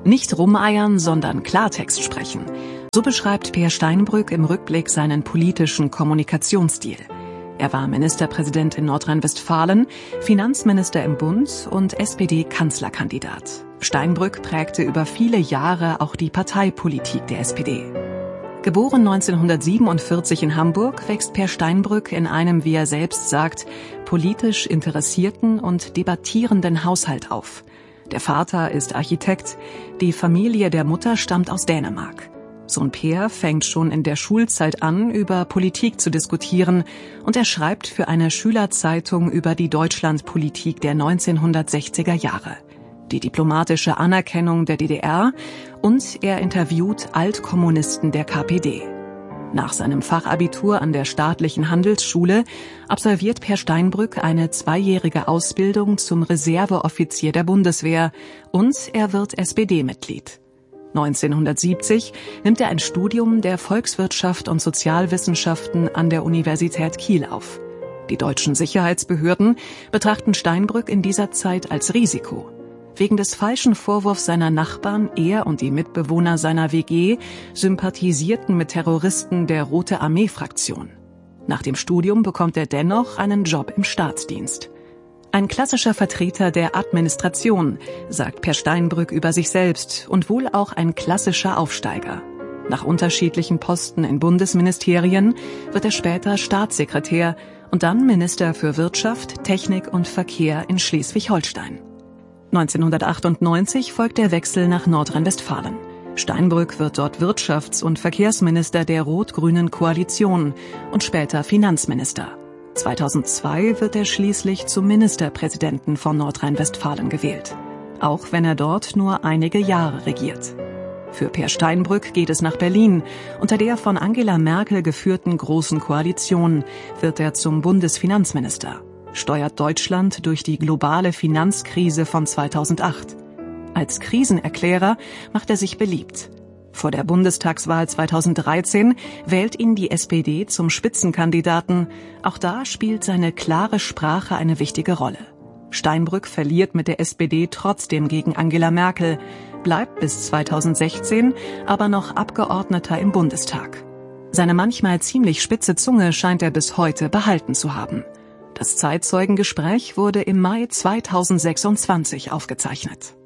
Nicht rumeiern, sondern Klartext sprechen. So beschreibt Peer Steinbrück im Rückblick seinen politischen Kommunikationsstil. Er war Ministerpräsident in Nordrhein-Westfalen, Finanzminister im Bund und SPD-Kanzlerkandidat. Steinbrück prägte über viele Jahre auch die Parteipolitik der SPD. Geboren 1947 in Hamburg, wächst Peer Steinbrück in einem, wie er selbst sagt, politisch interessierten und debattierenden Haushalt auf. Der Vater ist Architekt, die Familie der Mutter stammt aus Dänemark. Sohn Peer fängt schon in der Schulzeit an, über Politik zu diskutieren, und er schreibt für eine Schülerzeitung über die Deutschlandpolitik der 1960er Jahre, die diplomatische Anerkennung der DDR, und er interviewt Altkommunisten der KPD. Nach seinem Fachabitur an der Staatlichen Handelsschule absolviert Peer Steinbrück eine 2-jährige Ausbildung zum Reserveoffizier der Bundeswehr und er wird SPD-Mitglied. 1970 nimmt er ein Studium der Volkswirtschaft und Sozialwissenschaften an der Universität Kiel auf. Die deutschen Sicherheitsbehörden betrachten Steinbrück in dieser Zeit als Risiko. Wegen des falschen Vorwurfs seiner Nachbarn, er und die Mitbewohner seiner WG sympathisierten mit Terroristen der Rote Armee-Fraktion. Nach dem Studium bekommt er dennoch einen Job im Staatsdienst. Ein klassischer Vertreter der Administration, sagt Peer Steinbrück über sich selbst, und wohl auch ein klassischer Aufsteiger. Nach unterschiedlichen Posten in Bundesministerien wird er später Staatssekretär und dann Minister für Wirtschaft, Technik und Verkehr in Schleswig-Holstein. 1998 folgt der Wechsel nach Nordrhein-Westfalen. Steinbrück wird dort Wirtschafts- und Verkehrsminister der rot-grünen Koalition und später Finanzminister. 2002 wird er schließlich zum Ministerpräsidenten von Nordrhein-Westfalen gewählt, auch wenn er dort nur einige Jahre regiert. Für Peer Steinbrück geht es nach Berlin. Unter der von Angela Merkel geführten Großen Koalition wird er zum Bundesfinanzminister, steuert Deutschland durch die globale Finanzkrise von 2008. Als Krisenerklärer macht er sich beliebt. Vor der Bundestagswahl 2013 wählt ihn die SPD zum Spitzenkandidaten. Auch da spielt seine klare Sprache eine wichtige Rolle. Steinbrück verliert mit der SPD trotzdem gegen Angela Merkel, bleibt bis 2016 aber noch Abgeordneter im Bundestag. Seine manchmal ziemlich spitze Zunge scheint er bis heute behalten zu haben. Das Zeitzeugengespräch wurde im Mai 2026 aufgezeichnet.